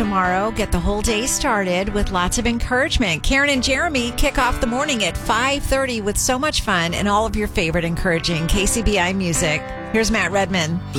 tomorrow. Get the whole day started with lots of encouragement. Karen and Jeremy kick off the morning at 5:30 with so much fun and all of your favorite encouraging KCBI music. Here's Matt Redman.